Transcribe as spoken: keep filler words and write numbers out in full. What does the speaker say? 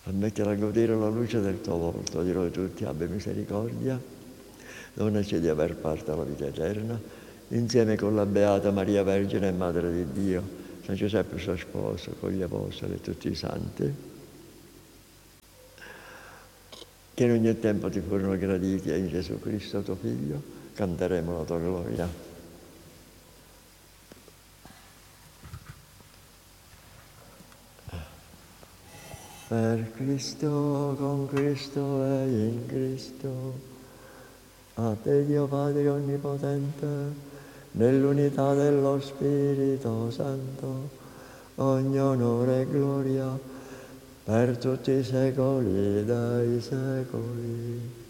Ammettila a godere la luce del tuo volto, di noi tutti abbi misericordia, donaci di aver parte alla vita eterna, insieme con la Beata Maria Vergine e Madre di Dio, San Giuseppe suo sposo, con gli Apostoli e tutti i Santi, che in ogni tempo ti furono graditi, e in Gesù Cristo tuo Figlio canteremo la tua gloria. Per Cristo, con Cristo e in Cristo, a te Dio Padre Onnipotente, nell'unità dello Spirito Santo, ogni onore e gloria per tutti i secoli dei secoli.